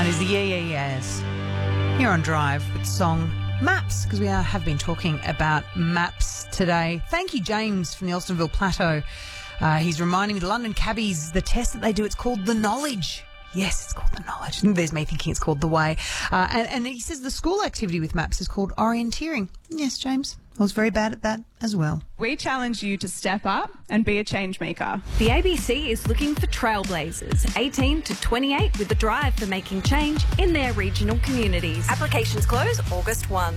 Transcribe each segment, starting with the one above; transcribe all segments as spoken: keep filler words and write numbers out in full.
That is the Yeah Yeah Yeahs here on Drive with the song Maps, because we are, have been talking about maps today. Thank you, James from the Alstonville Plateau. Uh, he's reminding me, the London cabbies, the test that they do, it's called the Knowledge. Yes, it's called the Knowledge. There's me thinking it's called the Way. Uh, and, and he says the school activity with maps is called orienteering. Yes, James, I was very bad at that as well. We challenge you to step up and be a change maker. The A B C is looking for trailblazers, eighteen to twenty-eight, with the drive for making change in their regional communities. Applications close August first.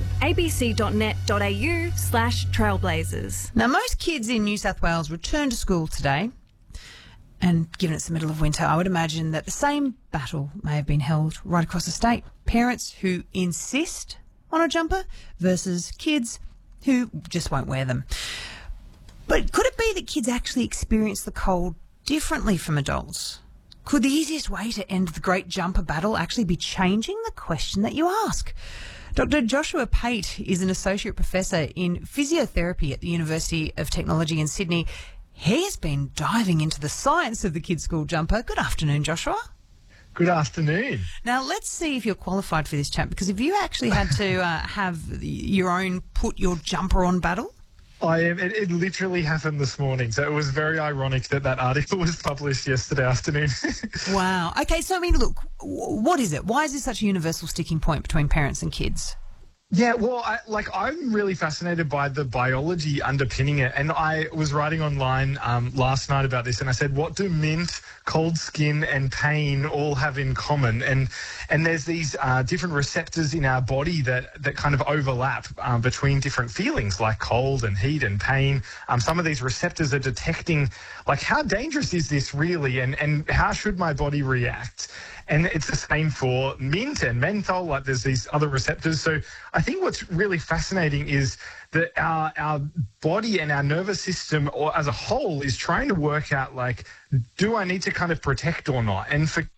abc.net.au slash trailblazers. Now, most kids in New South Wales return to school today. And given it's the middle of winter, I would imagine that the same battle may have been held right across the state. Parents who insist on a jumper versus kids who just won't wear them. But could it be that kids actually experience the cold differently from adults? Could the easiest way to end the great jumper battle actually be changing the question that you ask? Doctor Joshua Pate is an associate professor in physiotherapy at the University of Technology in Sydney. He's been diving into the science of the kids' school jumper. Good afternoon, Joshua. Good afternoon. Now, let's see if you're qualified for this chat, because if you actually had to uh, have your own put your jumper on battle. I am. It, it literally happened this morning, so it was very ironic that that article was published yesterday afternoon. Wow. Okay, so, I mean, look, what is it? Why is this such a universal sticking point between parents and kids? Yeah, well, I, like I'm really fascinated by the biology underpinning it. And I was writing online um, last night about this, and I said, what do mint, cold skin and pain all have in common? And and there's these uh, different receptors in our body that, that kind of overlap um, between different feelings like cold and heat and pain. Um, some of these receptors are detecting, like, how dangerous is this really, and, and how should my body react? And it's the same for mint and menthol, like there's these other receptors. So I think what's really fascinating is that our our body and our nervous system, or as a whole, is trying to work out, like, do I need to kind of protect or not? And for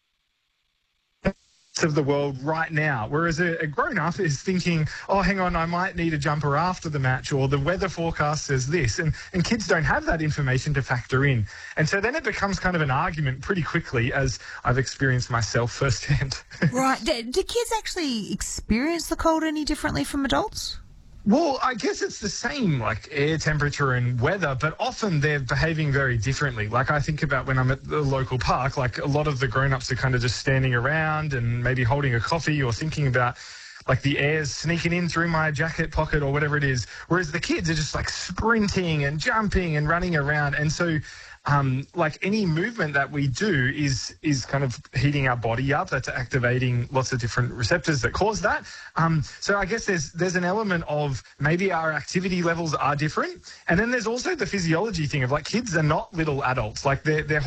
of the world right now, whereas a, a grown-up is thinking, oh, hang on, I might need a jumper after the match, or the weather forecast says this, and, and kids don't have that information to factor in. And so then it becomes kind of an argument pretty quickly, as I've experienced myself firsthand. Right. Do, do kids actually experience the cold any differently from adults? Well, I guess it's the same, like air temperature and weather, but often they're behaving very differently. Like I think about when I'm at the local park, like a lot of the grown-ups are kind of just standing around and maybe holding a coffee or thinking about, like, the air's sneaking in through my jacket pocket or whatever it is, whereas the kids are just like sprinting and jumping and running around. And so Um, like any movement that we do is is kind of heating our body up. That's activating lots of different receptors that cause that. Um, so I guess there's there's an element of maybe our activity levels are different, and then there's also the physiology thing of, like, kids are not little adults. Like their their